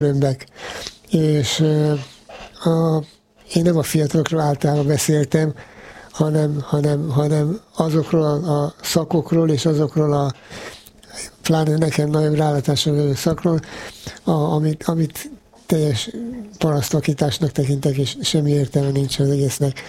örömbek. És én nem a fiatalokról általában beszéltem, hanem azokról a szakokról és azokról pláne nekem nagyon rálátásom levő szakról, amit teljes parasztvakításnak tekintek, és semmi értelme nincs az egésznek.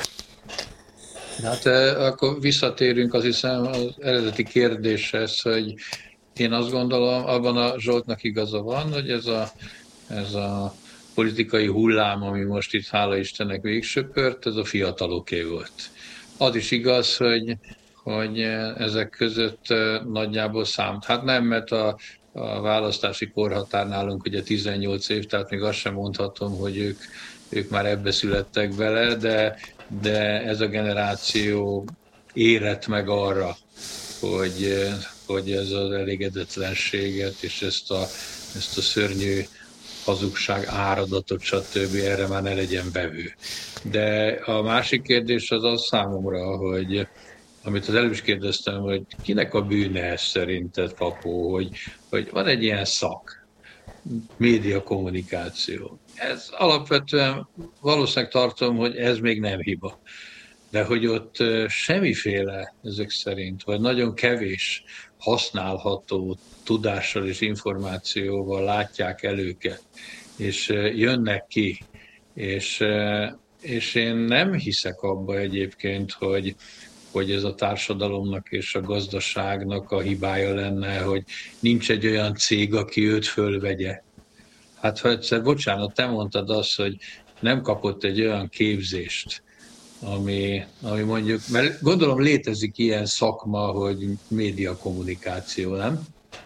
Hát akkor visszatérünk, azt hiszem, az eredeti kérdéshez, hogy én azt gondolom, abban a Zsoltnak igaza van, hogy ez a politikai hullám, ami most itt hála Istennek végsöpört, ez a fiataloké volt. Az is igaz, hogy ezek között nagyjából hát nem, mert a választási korhatár nálunk ugye 18 év, tehát még azt sem mondhatom, hogy ők már ebbe születtek bele, de ez a generáció érett meg arra, hogy ez az elégedetlenséget és ezt a szörnyű hazugság, áradatot, stb. Erre már ne legyen vevő. De a másik kérdés az számomra, hogy amit az előbb is kérdeztem, hogy kinek a bűne ez szerinted, Papó, hogy van egy ilyen szak, média kommunikáció. Ez alapvetően valószínűleg tartom, hogy ez még nem hiba. De hogy ott semmiféle ezek szerint, vagy nagyon kevés használható tudással és információval látják el őket, és jönnek ki, és én nem hiszek abba egyébként, hogy ez a társadalomnak és a gazdaságnak a hibája lenne, hogy nincs egy olyan cég, aki őt fölvegye. Hát ha egyszer, bocsánat, te mondtad azt, hogy nem kapott egy olyan képzést, ami mondjuk, mert gondolom létezik ilyen szakma, hogy médiakommunikáció, nem?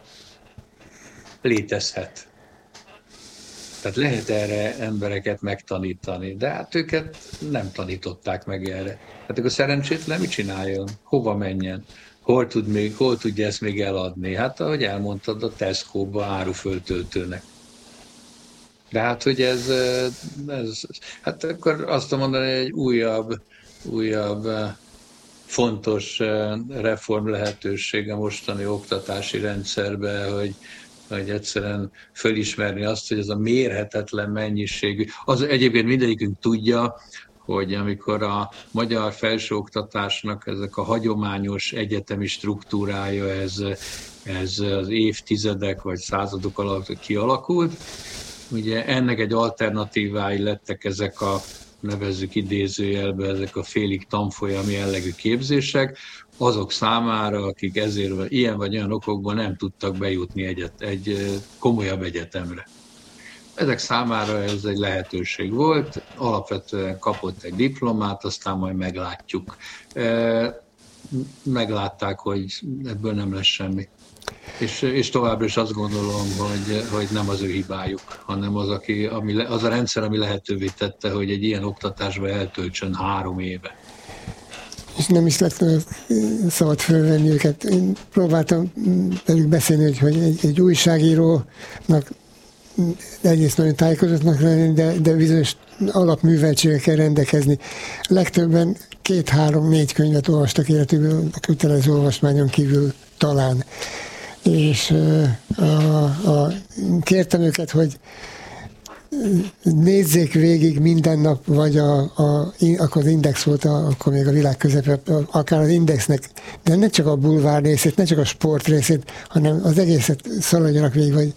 Létezhet. Tehát lehet erre embereket megtanítani, de hát őket nem tanították meg erre. Hát akkor szerencsétlen mit csináljon? Hova menjen? Hol tudja ezt még eladni? Hát ahogy elmondtad, a Tesco-ba áruföltöltőnek. De hát, hogy ez hát akkor azt mondani, hogy egy újabb fontos reform lehetőség a mostani oktatási rendszerbe, hogy egyszerűen fölismerni azt, hogy ez a mérhetetlen mennyiségű. Az egyébként mindegyikünk tudja, hogy amikor a magyar felsőoktatásnak ezek a hagyományos egyetemi struktúrája, ez az évtizedek vagy századok alatt kialakult, ugye ennek egy alternatívái lettek ezek a, nevezzük idézőjelbe, ezek a félig tanfolyami jellegű képzések, azok számára, akik ezért vagy ilyen vagy olyan okokból nem tudtak bejutni egy komolyabb egyetemre. Ezek számára ez egy lehetőség volt, alapvetően kapott egy diplomát, aztán majd meglátjuk. Meglátták, hogy ebből nem lesz semmi. És továbbra is azt gondolom, hogy nem az ő hibájuk, hanem az a rendszer, ami lehetővé tette, hogy egy ilyen oktatásba eltöltsön 3 éve. És nem is lett szabad fölvenni őket. Én próbáltam velük beszélni, hogy egy újságírónak egyrészt nagyon tájékozottnak lenni, de bizonyos alapműveltségekkel rendelkezni. Legtöbben 2-3-4 könyvet olvastak életükből, a kötelező olvasmányon kívül talán. És kértem őket, hogy nézzék végig minden nap, vagy akkor az Index volt, akkor még a világ közepe, akár az Indexnek, de ne csak a bulvár részét, ne csak a sport részét, hanem az egészet szaladjanak végig, vagy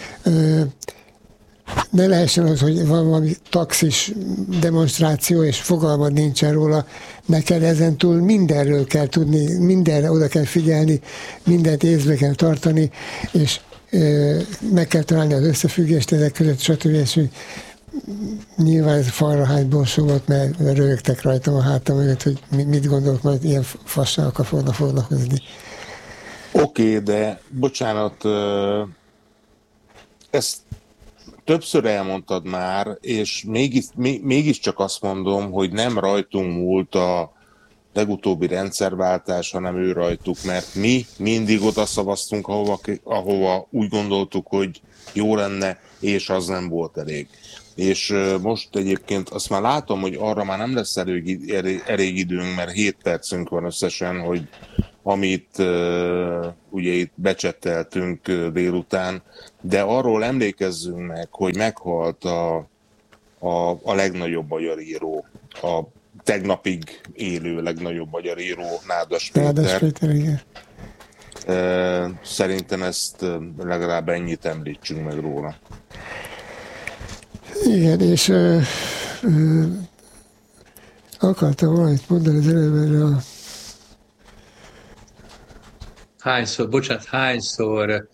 ne lehessen az, hogy van valami taxis demonstráció, és fogalmad nincsen róla, neked ezentúl mindenről kell tudni, mindenre oda kell figyelni, mindent észbe kell tartani, és meg kell találni az összefüggést ezek között, stb. És nyilván ez falrahányból szó volt, mert röhögtek rajtam a hátam mögött, hogy mit gondolok, majd ilyen fasságokkal fognak foglalkozni. Oké, de bocsánat, ezt többször elmondtad már, és mégiscsak azt mondom, hogy nem rajtunk múlt a legutóbbi rendszerváltás, hanem ő rajtuk, mert mi mindig oda szavaztunk, ahova úgy gondoltuk, hogy jó lenne, és az nem volt elég. És most egyébként azt már látom, hogy arra már nem lesz elég időnk, mert 7 percünk van összesen, hogy amit ugye itt becsetteltünk délután, de arról emlékezzünk meg, hogy meghalt a legnagyobb magyar író, a tegnapig élő legnagyobb magyar író, Nádas Péter. Igen. Szerintem ezt legalább ennyit említsünk meg róla. Igen, és akartam valamit mondani az előbb erre a... Hányszor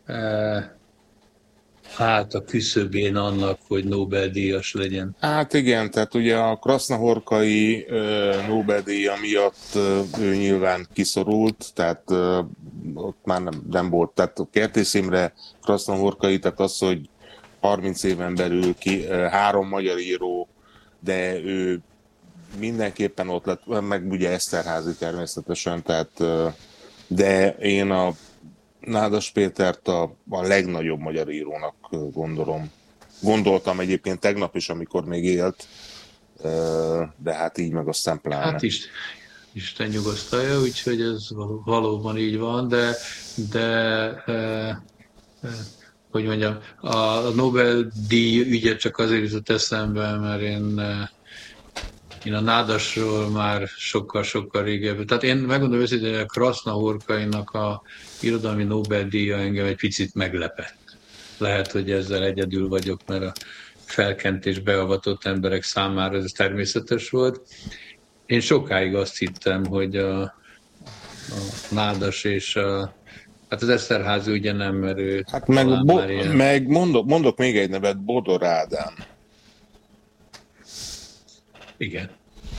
állt a küszöbén annak, hogy Nobel-díjas legyen? Hát igen, tehát ugye a Krasznahorkai Nobel-díja miatt ő nyilván kiszorult, tehát ott már nem volt. Tehát a Kertész Imre, Krasznahorkai, tehát az, hogy 30 éven belül 3 magyar író, de ő mindenképpen ott lett, meg ugye Eszterházy természetesen, tehát, de én a Nádas Pétert a legnagyobb magyar írónak gondoltam egyébként tegnap is, amikor még élt, de hát így meg aztán pláne. Hát Isten nyugosztalja, úgyhogy ez valóban így van, de hogy mondjam, a Nobel-díj ügye csak azért jutott eszembe, mert én a Nádasról már sokkal régebben. Tehát én megmondom őszintén, hogy a Krasznahorkainak a irodalmi Nobel-díja engem egy picit meglepett. Lehet, hogy ezzel egyedül vagyok, mert a felkentés beavatott emberek számára ez természetes volt. Én sokáig azt hittem, hogy a Nádas és hát az Eszterházy ugye nem, mert ő... Hát meg mondok még egy nevet, Bodor Ádám. Igen.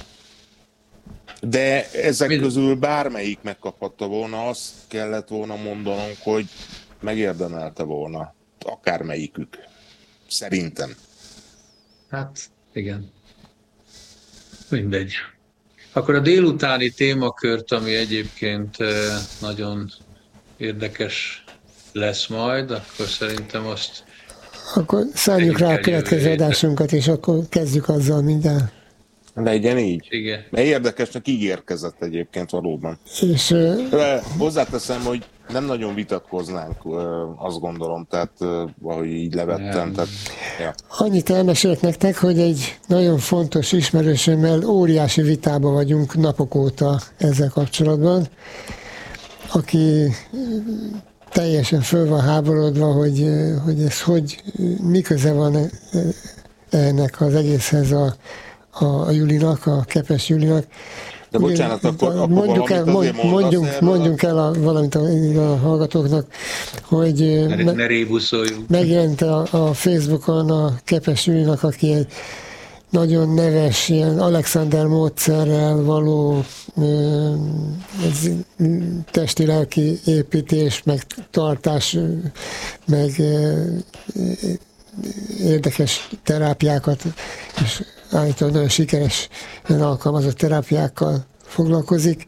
De ezek közül bármelyik megkaphatta volna, azt kellett volna mondanunk, hogy megérdemelte volna akármelyikük. Szerintem. Hát, igen. Mindegy. Akkor a délutáni témakört, ami egyébként nagyon érdekes lesz majd, akkor szerintem azt... Akkor szálljuk rá a következő adásunkat, és akkor kezdjük azzal mindjárt. Legyen így. Igen. Mert érdekesnek ígérkezett egyébként valóban. És, hozzáteszem, hogy nem nagyon vitatkoznánk, azt gondolom, tehát ahogy így levettem. Tehát, ja. Annyit elmesélek nektek, hogy egy nagyon fontos ismerősömmel óriási vitában vagyunk napok óta ezzel kapcsolatban, aki teljesen föl van háborodva, hogy ez mi köze van ennek az egészhez a Julinak, a Kepes Julinak. De bocsánat, akkor mondjunk el valamit a hallgatóknak, hogy megjelent a Facebookon a Kepes Julinak, aki egy nagyon neves, ilyen Alexander módszerrel való testi-lelki építés, meg tartás, meg érdekes terápiákat, és állítólag nagyon sikeres alkalmazott terápiákkal foglalkozik.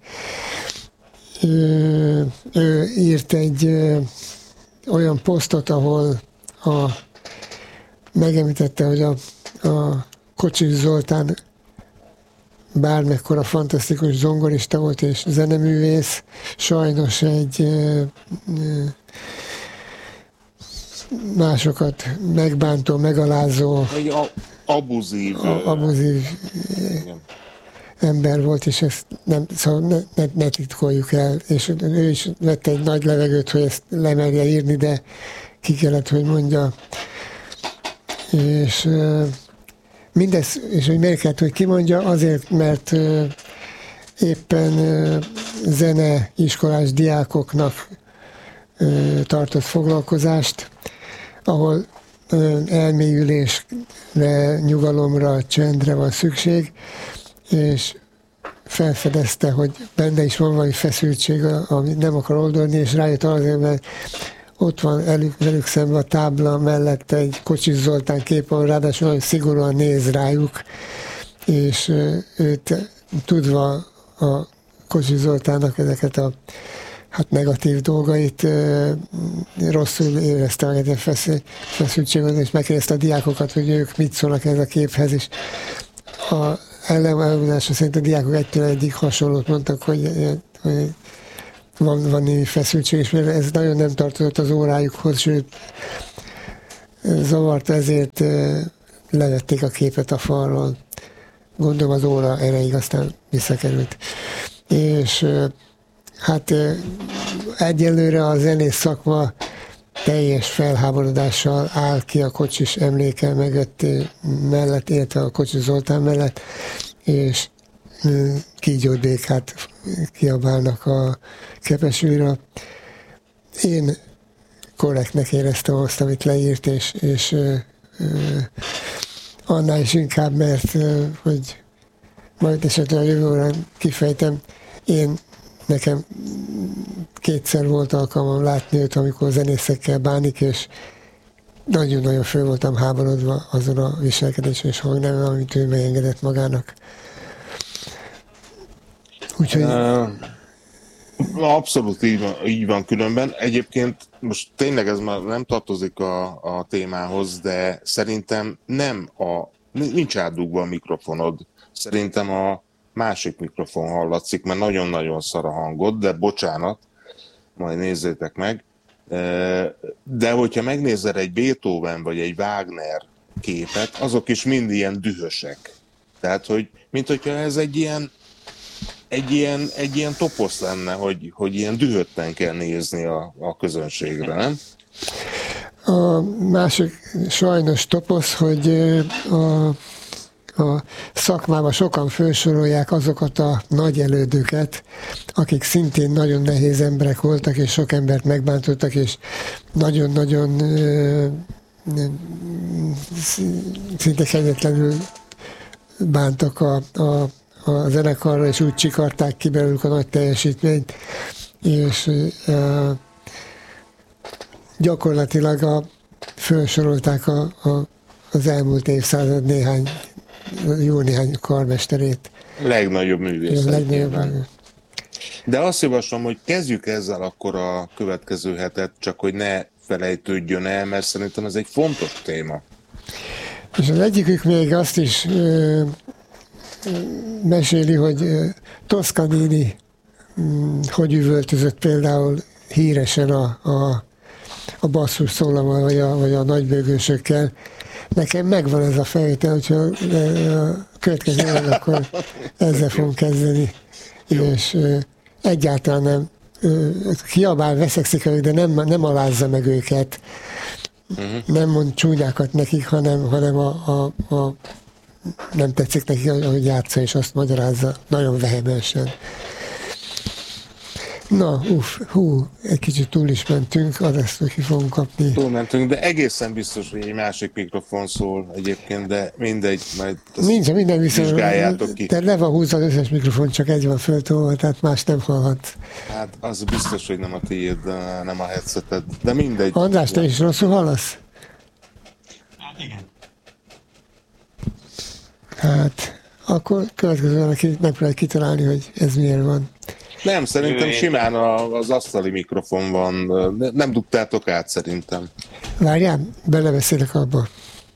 Ő írt egy olyan posztot, ahol megemlítette, hogy a Kocsis Zoltán bármekkora fantasztikus zongorista volt és zeneművész, sajnos egy másokat megbántó, megalázó, abuzív ember volt, és ezt szóval ne titkoljuk el. És ő is vette egy nagy levegőt, hogy ezt lemerje írni, de ki kellett, hogy mondja. És mindez, és hogy miért kellett, hogy kimondja, azért, mert éppen zeneiskolás diákoknak tartott foglalkozást, ahol elmélyülésre, nyugalomra, csendre van szükség, és felfedezte, hogy benne is van valami feszültség, amit nem akar oldani, és rájött azért, mert ott van velük szemben a tábla mellett egy Kocsis Zoltán kép, ahol ráadásul nagyon szigorúan néz rájuk, és őt tudva a Kocsis Zoltánnak ezeket a negatív dolgait rosszul érezte meg egy feszültséget, és megkérdezte a diákokat, hogy ők mit szólnak ez a képhez, és a ellenállása szerint a diákok 1-től 1-ig hasonlót mondtak, hogy van némi feszültség, és ez nagyon nem tartozott az órájukhoz, sőt, zavart, ezért levették a képet a falról. Gondolom az óra erejéig aztán visszakerült. És hát egyelőre a zenész szakma teljes felháborodással áll ki a Kocsis emléke mellett, illetve a Kocsis Zoltán mellett, és kígyót békát kiabálnak a Kepesújra. Én korrektnek éreztem azt, amit leírt, és annál is inkább, mert hogy majd esetleg a jövő órán kifejtem, nekem kétszer volt alkalmam látni őt, amikor zenészekkel bánik, és nagyon-nagyon föl voltam háborodva azon a viselkedésen és hangneven, amit ő megengedett magának. Úgyhogy... Abszolút így van különben. Egyébként most tényleg ez már nem tartozik a témához, de szerintem nincs átdugva a mikrofonod. Szerintem a másik mikrofon hallatszik, mert nagyon-nagyon szar a hangod, de bocsánat, majd nézzétek meg. De hogyha megnézel egy Beethoven vagy egy Wagner képet, azok is mind ilyen dühösek. Tehát, mint hogyha ez egy ilyen toposz lenne, hogy ilyen dühötten kell nézni a közönségre, nem? A másik sajnos toposz, hogy a szakmában sokan felsorolják azokat a nagy elődöket, akik szintén nagyon nehéz emberek voltak, és sok embert megbántottak, és nagyon-nagyon szinte kegyetlenül bántak a zenekarra, és úgy csikarták ki belőlük a nagy teljesítményt, és gyakorlatilag felsorolták az elmúlt évszázad jó néhány karmesterét. Legnagyobb művészet. De azt javaslom, hogy kezdjük ezzel akkor a következő hetet, csak hogy ne felejtődjön el, mert szerintem ez egy fontos téma. És az egyikük még azt is meséli, hogy Toscanini hogy üvöltözött például híresen a basszus szólammal, vagy a nagybőgősökkel. Nekem megvan ez a felvétel, hogyha a következő évben, akkor ezzel fogunk kezdeni. Jó. És egyáltalán nem kiabál, veszekszik ők, de nem alázza meg őket. Nem mond csúnyákat nekik, hanem nem tetszik neki, ahogy játsza, és azt magyarázza nagyon vehemensen. Na, egy kicsit túl is mentünk, azt ki fogunk kapni. Túlmentünk, de egészen biztos, hogy egy másik mikrofon szól egyébként, de mindegy, majd minden vizsgáljátok ki. Te le van húzva az összes mikrofon, csak egy van föltolva, tehát más nem hallhat. Hát az biztos, hogy nem a tiéd, nem a headseted, de mindegy. András, te is rosszul hallasz? Hát igen. Hát, akkor következően megpróbálj kitalálni, hogy ez miért van. Nem, szerintem simán az asztali mikrofon van. Nem dugtátok át szerintem. Várjál, belebeszélek abba.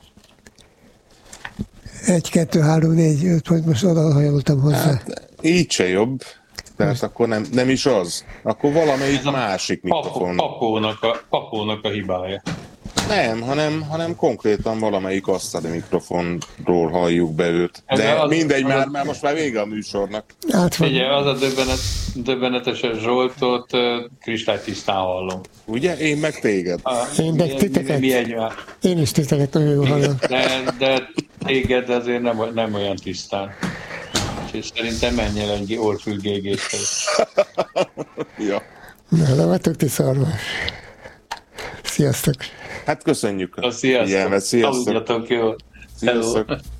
1, 2, 3, 4, 5 pont, most odahajoltam hozzá. Hát, így se jobb. Tehát akkor nem is az. Akkor valamelyik másik mikrofon. Papónak a hibája. Nem, hanem konkrétan valamelyik asztali mikrofonról halljuk be őt. De mindegy, már most már vége a műsornak. Ugye, az a döbbenetes Zsoltot kristálytisztán hallom. Ugye? Én meg téged. Én is titeket nagyon jól hallom. De téged azért nem olyan tisztán. És szerintem menj el egy orrfülgégéshez. Ja. Na, nem vagytok ti szarva. Sziasztok! Hát köszönjük a figyelmet. Sziasztok! Aludjatok jól! Sziasztok!